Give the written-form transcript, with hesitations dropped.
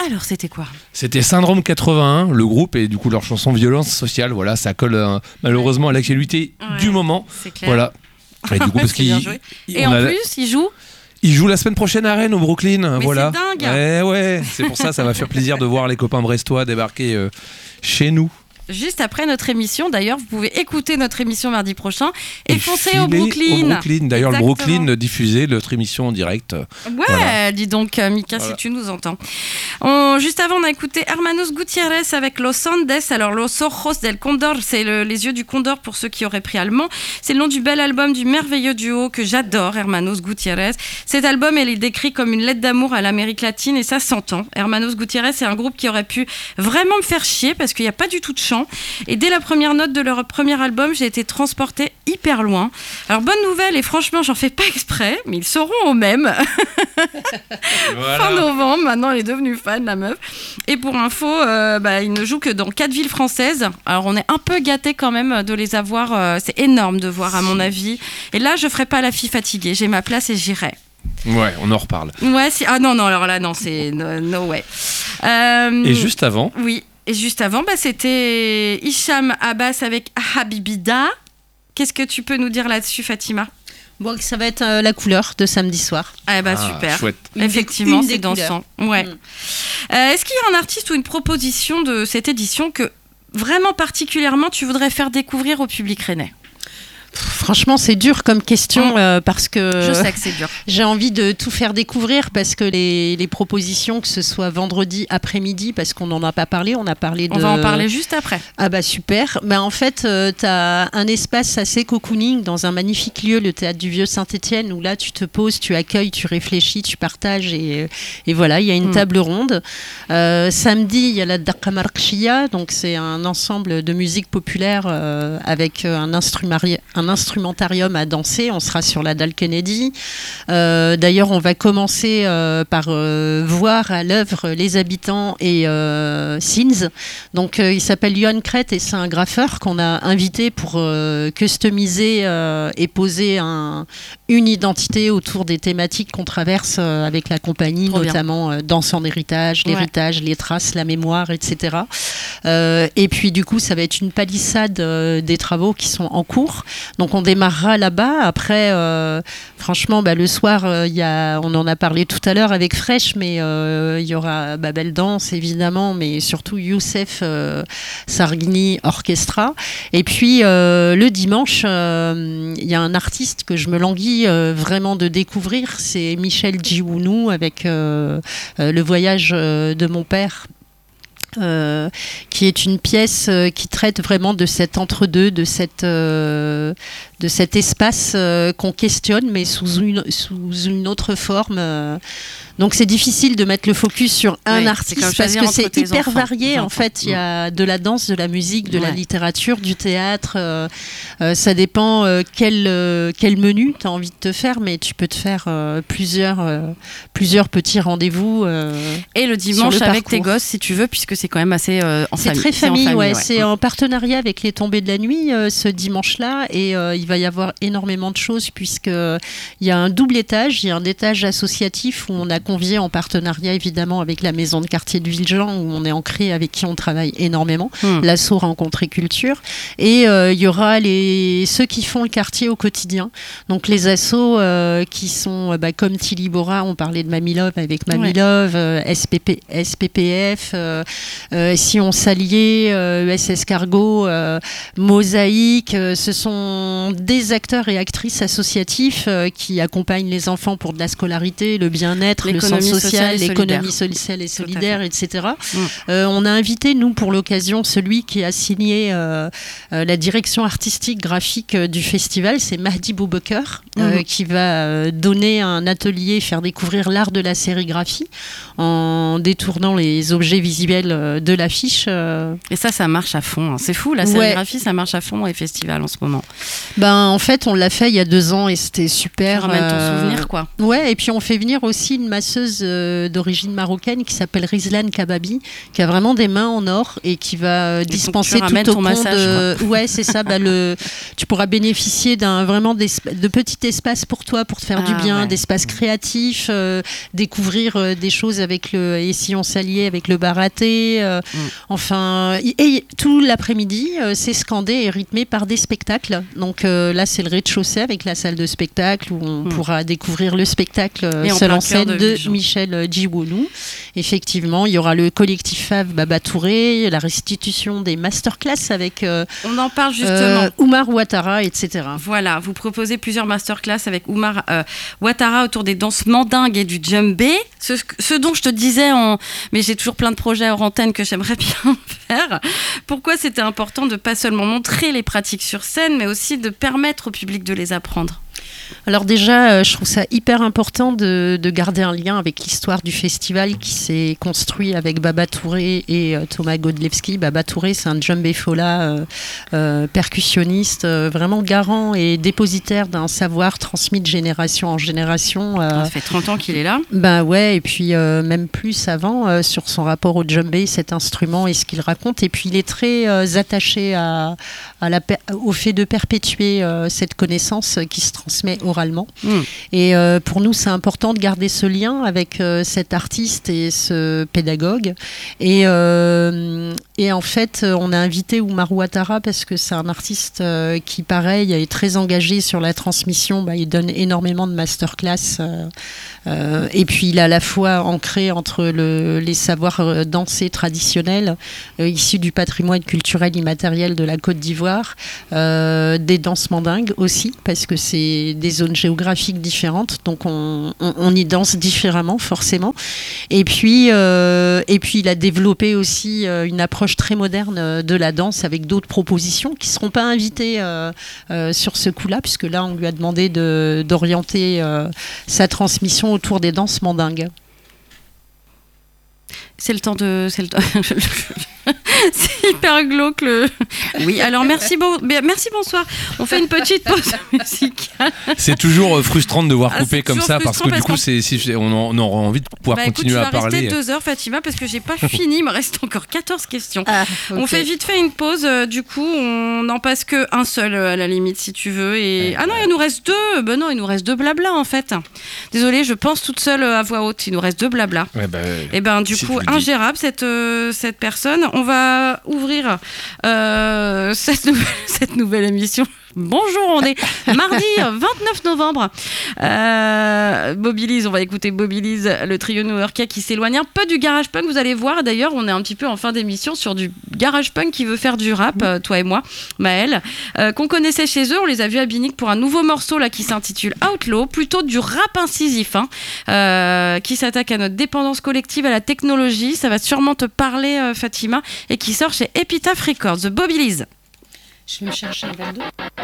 Alors, c'était quoi ? C'était Syndrome 81, le groupe, et du coup leur chanson Violence sociale. Voilà, ça colle malheureusement à l'actualité du moment. C'est clair. Voilà. Et du coup, parce qu'il Et en plus, il joue la semaine prochaine à Rennes, au Brooklyn. Mais voilà. c'est dingue. Ouais. C'est pour ça va faire plaisir de voir les copains brestois débarquer chez nous. Juste après notre émission, d'ailleurs, vous pouvez écouter notre émission mardi prochain et foncer au Brooklyn. D'ailleurs, le Brooklyn diffusait notre émission en direct. Ouais, voilà. Dis donc, Mika, si tu nous entends. Juste avant, on a écouté Hermanos Gutiérrez avec Los Andes. Alors, Los Ojos del Condor, c'est les yeux du Condor pour ceux qui auraient pris allemand. C'est le nom du bel album du merveilleux duo que j'adore, Hermanos Gutiérrez. Cet album, il est décrit comme une lettre d'amour à l'Amérique latine et ça s'entend. Hermanos Gutiérrez, c'est un groupe qui aurait pu vraiment me faire chier parce qu'il n'y a pas du tout de chant. Et dès la première note de leur premier album, j'ai été transportée hyper loin. Alors, bonne nouvelle, et franchement, j'en fais pas exprès, mais ils seront au même. Voilà. Fin novembre, maintenant, elle est devenue fan, la meuf. Et pour info, ils ne jouent que dans 4 villes françaises. Alors, on est un peu gâtés quand même de les avoir. C'est énorme de voir, à mon avis. Et là, je ferai pas la fille fatiguée. J'ai ma place et j'irai. Ouais, on en reparle. Ouais, ah non, alors là, non, c'est no way. Et juste avant. Oui. Et juste avant, c'était Hicham Abbas avec Habibida. Qu'est-ce que tu peux nous dire là-dessus, Fatima ? Bon, ça va être la couleur de samedi soir. Super. Chouette. Effectivement, c'est dansant. Ouais. Est-ce qu'il y a un artiste ou une proposition de cette édition que vraiment particulièrement tu voudrais faire découvrir au public rennais ? Franchement, c'est dur comme question parce que je sais que c'est dur. J'ai envie de tout faire découvrir parce que les propositions, que ce soit vendredi après-midi, parce qu'on n'en a pas parlé, on va en parler juste après. Ah bah super. En fait, tu as un espace assez cocooning dans un magnifique lieu, le Théâtre du Vieux Saint-Étienne, où là tu te poses, tu accueilles, tu réfléchis, tu partages et voilà, il y a une table ronde. Samedi, il y a la Dakamarkshia, donc c'est un ensemble de musique populaire avec un instrumentarium à danser. On sera sur la dalle Kennedy. D'ailleurs, on va commencer par voir à l'œuvre Les Habitants et Sins. Donc, il s'appelle Johan Crête et c'est un graffeur qu'on a invité pour customiser et poser une identité autour des thématiques qu'on traverse avec la compagnie, notamment danse en héritage, l'héritage, les traces, la mémoire, etc. Et puis, du coup, ça va être une palissade des travaux qui sont en cours. Donc on démarrera là-bas. Après, franchement, le soir, on en a parlé tout à l'heure avec Fresh, mais il y aura Babel Danse, évidemment, mais surtout Youssef Sargini Orchestra. Et puis, le dimanche, il y a un artiste que je me languis vraiment de découvrir, c'est Michel Djiwounou avec Le voyage de mon père. Qui est une pièce qui traite vraiment de cet entre-deux, de cet espace qu'on questionne, mais sous une autre forme. Donc c'est difficile de mettre le focus sur un artiste parce que c'est hyper varié. En fait, il y a de la danse, de la musique, de la littérature, du théâtre. Ça dépend quel menu tu as envie de te faire, mais tu peux te faire plusieurs petits rendez-vous. Et le dimanche avec tes gosses, si tu veux, puisque c'est quand même assez en famille. C'est très famille, ouais. C'est en partenariat avec les Tombées de la Nuit ce dimanche-là, et il va y avoir énormément de choses puisqu'il y a un double étage. Il y a un étage associatif où on a convié en partenariat évidemment avec la maison de quartier de Villejean où on est ancré, avec qui on travaille énormément, l'asso Rencontre et Culture, et il y aura ceux qui font le quartier au quotidien, donc les assos qui sont comme Tilly Bora, on parlait de Mamie Love avec Mamie Love, SPPF, si on s'alliait, ESS Cargo, Mosaïque, ce sont des acteurs et actrices associatifs qui accompagnent les enfants pour de la scolarité, le bien-être, le sens social, l'économie sociale et solidaire, etc. On a invité, nous, pour l'occasion, celui qui a signé la direction artistique graphique du festival, c'est Mahdi Boubaker, qui va donner un atelier, faire découvrir l'art de la sérigraphie en détournant les objets visuels de l'affiche. Et ça marche à fond. Hein. C'est fou, la sérigraphie, ça marche à fond dans les festivals en ce moment. En fait, on l'a fait il y a 2 ans et c'était super. Tu ramènes ton souvenir, quoi. Ouais, et puis on fait venir aussi une masseuse d'origine marocaine qui s'appelle Rizlan Kababi, qui a vraiment des mains en or et qui va dispenser tout au compte. Ouais, c'est ça. Tu pourras bénéficier de petits espaces pour toi, pour te faire du bien, d'espaces créatifs, découvrir des choses avec et si on s'alliait avec le baraté. Enfin, et tout l'après-midi, c'est scandé et rythmé par des spectacles. Donc là, c'est le rez-de-chaussée avec la salle de spectacle où on pourra découvrir le spectacle seul en scène de Michel Djiwoulou. Effectivement, il y aura le collectif Fave Baba Touré, la restitution des masterclass avec on en parle justement. Oumar Ouattara, etc. Voilà, vous proposez plusieurs masterclass avec Oumar Ouattara autour des danses mandingues et du djembé. Ce dont je te disais, mais j'ai toujours plein de projets hors antenne que j'aimerais bien faire. Pourquoi c'était important de pas seulement montrer les pratiques sur scène, mais aussi de permettre au public de les apprendre? Alors déjà, je trouve ça hyper important de garder un lien avec l'histoire du festival qui s'est construit avec Baba Touré et Thomas Godlewski. Baba Touré, c'est un djembé fola percussionniste, vraiment garant et dépositaire d'un savoir transmis de génération en génération. Ça fait 30 ans qu'il est là. Ben ouais, et puis même plus avant, sur son rapport au djembé, cet instrument et ce qu'il raconte. Et puis il est très attaché au fait de perpétuer cette connaissance qui se transmet oralement. Et pour nous, c'est important de garder ce lien avec cet artiste et ce pédagogue. Et en fait, on a invité Oumar Ouattara parce que c'est un artiste qui, pareil, est très engagé sur la transmission. Il donne énormément de masterclass. Et puis, il est à la fois ancré entre les savoirs dansés traditionnels, issus du patrimoine culturel immatériel de la Côte d'Ivoire, des danses mandingues aussi, parce que c'est des zones géographiques différentes, donc on y danse différemment forcément. Et puis il a développé aussi une approche très moderne de la danse avec d'autres propositions qui ne seront pas invitées sur ce coup-là, puisque là on lui a demandé d'orienter sa transmission autour des danses mandingues. C'est le temps. C'est hyper glauque Oui, alors merci, bonsoir. On fait une petite pause musicale. C'est toujours frustrant de devoir couper comme ça parce que du coup, on aura envie de pouvoir continuer à parler. Tu vas rester 2 heures, Fatima, parce que j'ai pas fini. Il me reste encore 14 questions. Okay. On fait vite fait une pause. Du coup, on n'en passe qu'un seul à la limite, si tu veux. Ah non, il nous reste 2. Ben non, il nous reste 2 blabla en fait. Désolée, je pense toute seule à voix haute. Il nous reste 2 blabla. Et ben du coup, ingérable cette personne. On va ouvrir cette nouvelle émission. Bonjour, on est mardi 29 novembre. Mobilise, on va écouter Mobilise, le trio new-yorkais qui s'éloigne un peu du garage punk. Vous allez voir, d'ailleurs, on est un petit peu en fin d'émission sur du garage punk qui veut faire du rap, toi et moi, Maëlle, qu'on connaissait chez eux. On les a vus à Binic pour un nouveau morceau là qui s'intitule Outlaw, plutôt du rap incisif, qui s'attaque à notre dépendance collective, à la technologie. Ça va sûrement te parler, Fatima, et qui sort chez Epitaph Records. Mobilise. Je vais me chercher un verre d'eau.